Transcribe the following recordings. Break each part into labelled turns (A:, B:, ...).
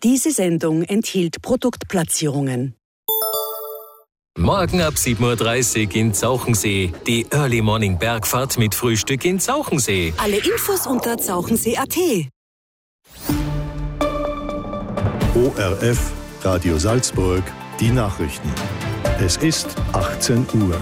A: Diese Sendung enthielt Produktplatzierungen.
B: Morgen ab 7.30 Uhr in Zauchensee. Die Early Morning Bergfahrt mit Frühstück in Zauchensee.
A: Alle Infos unter zauchensee.at.
C: ORF, Radio Salzburg, die Nachrichten. Es ist 18 Uhr.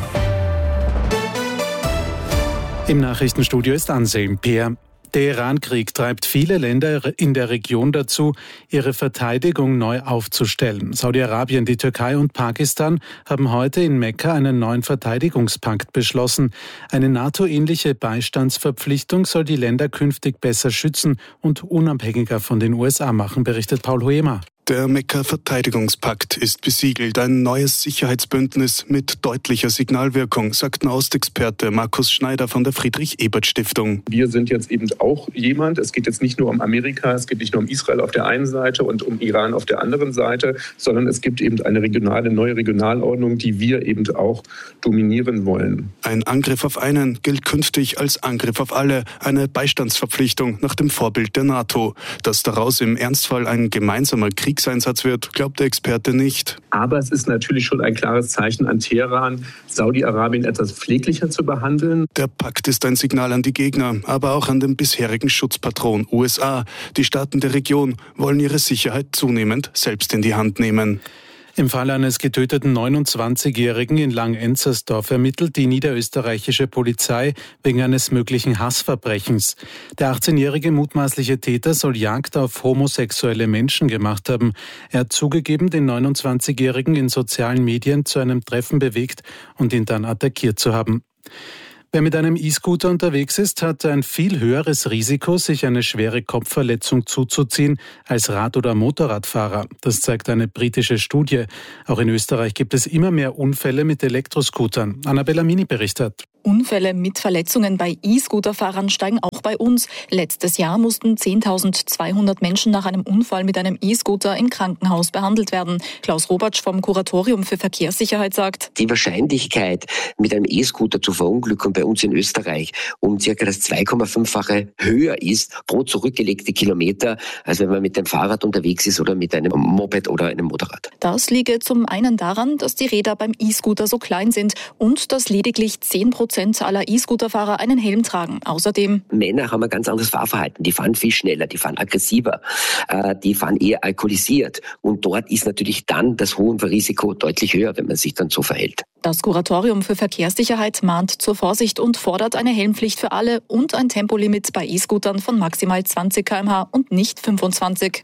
D: Im Nachrichtenstudio ist Ansel Peer. Der Iran-Krieg treibt viele Länder in der Region dazu, ihre Verteidigung neu aufzustellen. Saudi-Arabien, die Türkei und Pakistan haben heute in Mekka einen neuen Verteidigungspakt beschlossen. Eine NATO-ähnliche Beistandsverpflichtung soll die Länder künftig besser schützen und unabhängiger von den USA machen, berichtet Paul Huema.
E: Der Mekka-Verteidigungspakt ist besiegelt, ein neues Sicherheitsbündnis mit deutlicher Signalwirkung, sagt Nahostexperte Markus Schneider von der Friedrich-Ebert-Stiftung.
F: Wir sind jetzt eben auch jemand, es geht jetzt nicht nur um Amerika, es geht nicht nur um Israel auf der einen Seite und um Iran auf der anderen Seite, sondern es gibt eben eine neue Regionalordnung, die wir eben auch dominieren wollen.
E: Ein Angriff auf einen gilt künftig als Angriff auf alle, eine Beistandsverpflichtung nach dem Vorbild der NATO. Dass daraus im Ernstfall ein gemeinsamer Kriegseinsatz wird, glaubt der Experte nicht.
F: Aber es ist natürlich schon ein klares Zeichen an Teheran, Saudi-Arabien etwas pfleglicher zu behandeln.
E: Der Pakt ist ein Signal an die Gegner, aber auch an den bisherigen Schutzpatron USA. Die Staaten der Region wollen ihre Sicherheit zunehmend selbst in die Hand nehmen.
D: Im Fall eines getöteten 29-Jährigen in Langenzersdorf ermittelt die niederösterreichische Polizei wegen eines möglichen Hassverbrechens. Der 18-jährige mutmaßliche Täter soll Jagd auf homosexuelle Menschen gemacht haben. Er hat zugegeben, den 29-jährigen in sozialen Medien zu einem Treffen bewegt und ihn dann attackiert zu haben. Wer mit einem E-Scooter unterwegs ist, hat ein viel höheres Risiko, sich eine schwere Kopfverletzung zuzuziehen als Rad- oder Motorradfahrer. Das zeigt eine britische Studie. Auch in Österreich gibt es immer mehr Unfälle mit Elektroscootern. Annabella Mini berichtet.
G: Unfälle mit Verletzungen bei E-Scooter-Fahrern steigen auch bei uns. Letztes Jahr mussten 10.200 Menschen nach einem Unfall mit einem E-Scooter im Krankenhaus behandelt werden. Klaus Robatsch vom Kuratorium für Verkehrssicherheit sagt:
H: Die Wahrscheinlichkeit, mit einem E-Scooter zu verunglücken bei uns in Österreich um circa das 2,5-fache höher ist pro zurückgelegte Kilometer, als wenn man mit dem Fahrrad unterwegs ist oder mit einem Moped oder einem Motorrad.
G: Das liege zum einen daran, dass die Räder beim E-Scooter so klein sind und dass lediglich 10% aller E-Scooter-Fahrer einen Helm tragen. Außerdem:
H: Männer haben ein ganz anderes Fahrverhalten. Die fahren viel schneller, die fahren aggressiver, die fahren eher alkoholisiert. Und dort ist natürlich dann das hohe Risiko deutlich höher, wenn man sich dann so verhält.
G: Das Kuratorium für Verkehrssicherheit mahnt zur Vorsicht und fordert eine Helmpflicht für alle und ein Tempolimit bei E-Scootern von maximal 20 km/h und nicht 25.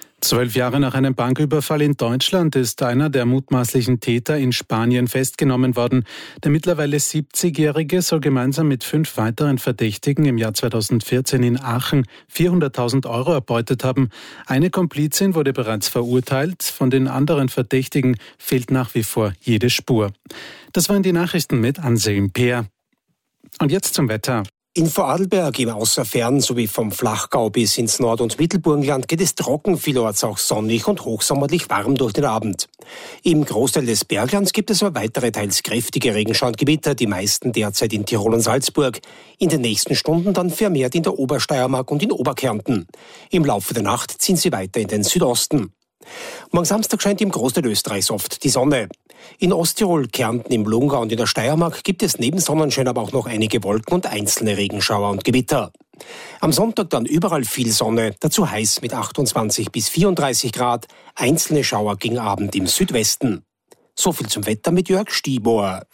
D: 12 Jahre nach einem Banküberfall in Deutschland ist einer der mutmaßlichen Täter in Spanien festgenommen worden. Der mittlerweile 70-Jährige soll gemeinsam mit 5 weiteren Verdächtigen im Jahr 2014 in Aachen 400.000 € erbeutet haben. Eine Komplizin wurde bereits verurteilt. Von den anderen Verdächtigen fehlt nach wie vor jede Spur. Das waren die Nachrichten mit Anselm Peer. Und jetzt zum Wetter.
I: In Vorarlberg, im Außerfern sowie vom Flachgau bis ins Nord- und Mittelburgenland geht es trocken, vielorts auch sonnig und hochsommerlich warm durch den Abend. Im Großteil des Berglands gibt es aber weitere teils kräftige Regenschauer und Gewitter, die meisten derzeit in Tirol und Salzburg. In den nächsten Stunden dann vermehrt in der Obersteiermark und in Oberkärnten. Im Laufe der Nacht ziehen sie weiter in den Südosten. Morgen Samstag scheint im Großteil Österreichs oft die Sonne. In Osttirol, Kärnten, im Lungau und in der Steiermark gibt es neben Sonnenschein aber auch noch einige Wolken und einzelne Regenschauer und Gewitter. Am Sonntag dann überall viel Sonne, dazu heiß mit 28 bis 34 Grad, einzelne Schauer gegen Abend im Südwesten. So viel zum Wetter mit Jörg Stiebohr.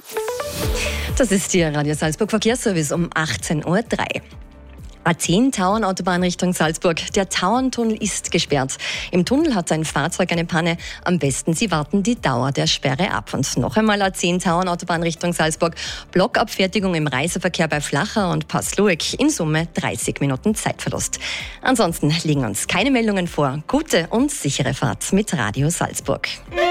J: Das ist Ihr Radio Salzburg Verkehrsservice um 18.03 Uhr. A10 Tauernautobahn Richtung Salzburg. Der Tauerntunnel ist gesperrt. Im Tunnel hat ein Fahrzeug eine Panne. Am besten Sie warten die Dauer der Sperre ab. Und noch einmal A10 Tauernautobahn Richtung Salzburg. Blockabfertigung im Reiseverkehr bei Flacher und Passlueck. In Summe 30 Minuten Zeitverlust. Ansonsten liegen uns keine Meldungen vor. Gute und sichere Fahrt mit Radio Salzburg.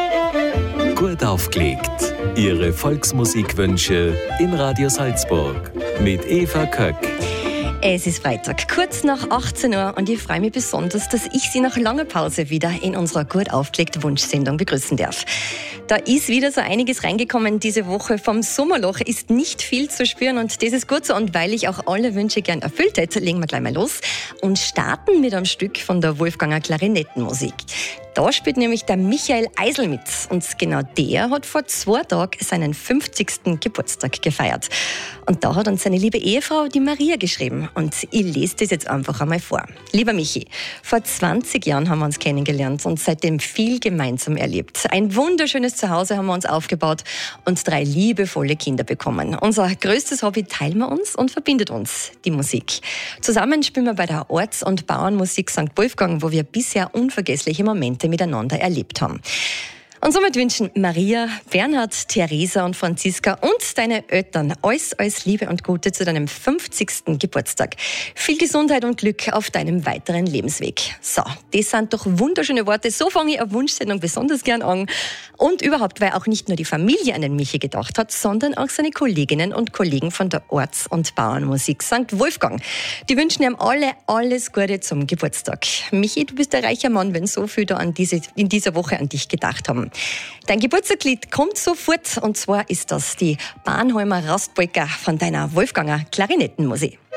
B: Gut aufgelegt. Ihre Volksmusikwünsche in Radio Salzburg mit Eva Köck.
J: Es ist Freitag, kurz nach 18 Uhr und ich freue mich besonders, dass ich Sie nach langer Pause wieder in unserer gut aufgelegten Wunschsendung begrüßen darf. Da ist wieder so einiges reingekommen diese Woche. Vom Sommerloch ist nicht viel zu spüren und das ist gut so. Und weil ich auch alle Wünsche gern erfüllt hätte, legen wir gleich mal los und starten mit einem Stück von der Wolfganger Klarinettenmusik. Da spielt nämlich der Michael Eisel mit. Und genau der hat vor 2 Tagen seinen 50. Geburtstag gefeiert. Und da hat uns seine liebe Ehefrau, die Maria, geschrieben. Und ich lese das jetzt einfach einmal vor. Lieber Michi, vor 20 Jahren haben wir uns kennengelernt und seitdem viel gemeinsam erlebt. Ein wunderschönes Zuhause haben wir uns aufgebaut und 3 liebevolle Kinder bekommen. Unser größtes Hobby teilen wir uns und verbindet uns, die Musik. Zusammen spielen wir bei der Orts- und Bauernmusik St. Wolfgang, wo wir bisher unvergessliche Momente miteinander erlebt haben. Und somit wünschen Maria, Bernhard, Theresa und Franziska und deine Eltern alles Liebe und Gute zu deinem 50. Geburtstag. Viel Gesundheit und Glück auf deinem weiteren Lebensweg. So, das sind doch wunderschöne Worte. So fange ich eine Wunschsendung besonders gern an. Und überhaupt, weil auch nicht nur die Familie an den Michi gedacht hat, sondern auch seine Kolleginnen und Kollegen von der Orts- und Bauernmusik St. Wolfgang. Die wünschen ihm alle alles Gute zum Geburtstag. Michi, du bist ein reicher Mann, wenn so viele da in dieser Woche an dich gedacht haben. Dein Geburtstagslied kommt sofort und zwar ist das die Barnholmer Rastpolka von deiner Wolfganger Klarinettenmusik.